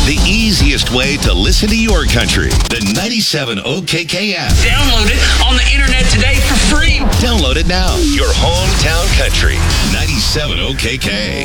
The easiest way to listen to your country. The 97 OKK app. Download it on the internet today for free. Download it now. Your hometown country. 97 OKK.